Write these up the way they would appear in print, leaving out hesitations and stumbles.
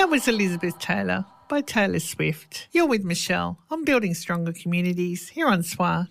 That was Elizabeth Taylor by Taylor Swift. You're with Michelle on Building Stronger Communities here on SWA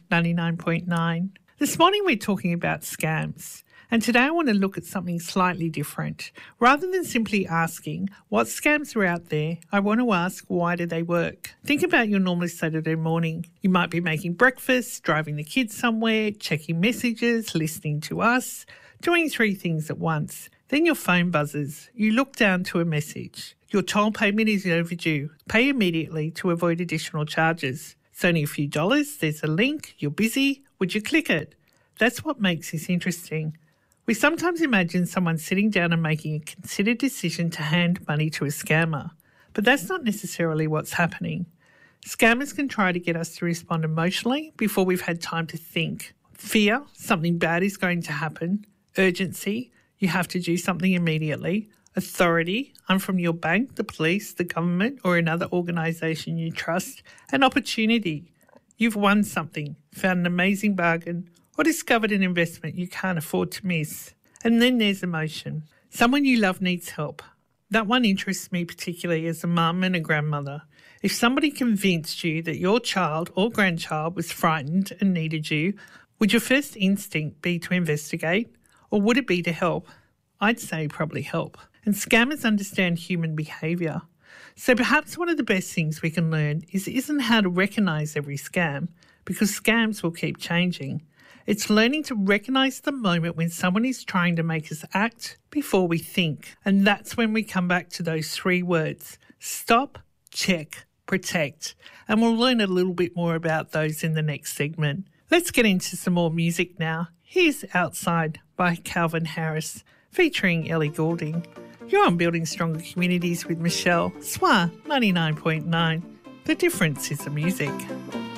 99.9. This morning we're talking about scams. And today I want to look at something slightly different. Rather than simply asking what scams are out there, I want to ask why do they work? Think about your normal Saturday morning. You might be making breakfast, driving the kids somewhere, checking messages, listening to us, doing 3 things at once. Then your phone buzzes. You look down to a message. Your toll payment is overdue. Pay immediately to avoid additional charges. It's only a few dollars. There's a link. You're busy. Would you click it? That's what makes this interesting. We sometimes imagine someone sitting down and making a considered decision to hand money to a scammer, but that's not necessarily what's happening. Scammers can try to get us to respond emotionally before we've had time to think. Fear, something bad is going to happen. Urgency, you have to do something immediately. Authority, I'm from your bank, the police, the government, or another organisation you trust. And opportunity, you've won something, found an amazing bargain, or discovered an investment you can't afford to miss. And then there's emotion. Someone you love needs help. That one interests me particularly as a mum and a grandmother. If somebody convinced you that your child or grandchild was frightened and needed you, would your first instinct be to investigate, or would it be to help? I'd say probably help. And scammers understand human behaviour. So perhaps one of the best things we can learn isn't how to recognise every scam, because scams will keep changing. It's learning to recognise the moment when someone is trying to make us act before we think. And that's when we come back to those 3 words: stop, check, protect. And we'll learn a little bit more about those in the next segment. Let's get into some more music now. Here's Outside by Calvin Harris, featuring Ellie Goulding. You're on Building Stronger Communities with Michelle, SWA 99.9. The difference is the music.